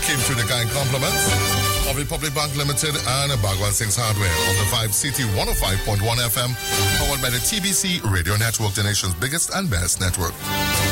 came through the kind compliments of Republic Bank Limited and Bhagwan Singh's Hardware on the 5CT 105.1 FM, powered by the TBC Radio Network, the nation's biggest and best network.